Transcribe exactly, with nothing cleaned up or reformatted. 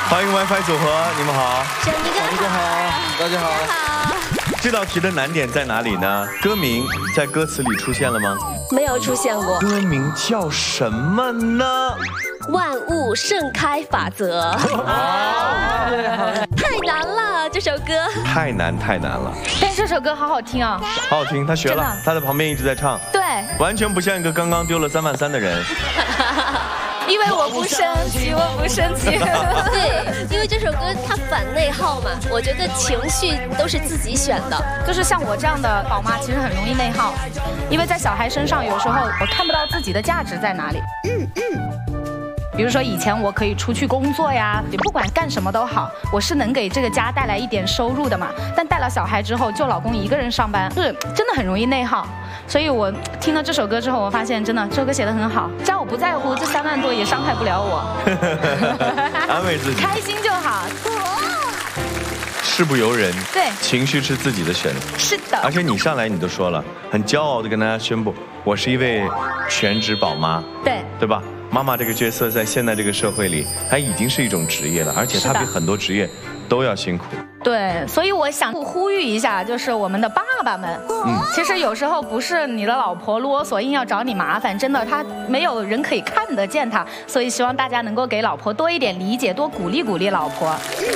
欢迎 WiFi 组合，你们好。 小尼哥好， 大家好。 好。 这道题的难点在哪里呢？歌名在歌词里出现了吗？ 没有出现过。 歌名叫什么呢？ 万物盛开法则。 啊， 太难了，这首歌。 太难太难了。 但这首歌好好听啊， 好好听，他学了，他在旁边一直在唱。 对， 完全不像一个刚刚丢了三万三的人。 因为我不生气，我不生气。 对，因为这首歌它反内耗嘛，我觉得情绪都是自己选的。 就是像我这样的宝妈，其实很容易内耗，因为在小孩身上，有时候我看不到自己的价值在哪里。嗯嗯。比如说以前我可以出去工作呀，不管干什么都好，我是能给这个家带来一点收入的嘛。但带了小孩之后，就老公一个人上班，是真的很容易内耗。所以我听了这首歌之后，我发现真的这首歌写得很好，只要我不在乎，这三万多也伤害不了我。 安慰自己， 开心就好。 事不由人， 对， 情绪是自己的选择。 是的。 而且你上来你都说了，很骄傲的跟大家宣布，我是一位全职宝妈。 对， 对吧？妈妈这个角色在现在这个社会里，它已经是一种职业了，而且它比很多职业都要辛苦。 对，所以我想呼吁一下，就是我们的爸爸们，嗯，其实有时候不是你的老婆啰嗦，硬要找你麻烦，真的，他没有人可以看得见他，所以希望大家能够给老婆多一点理解，多鼓励鼓励老婆。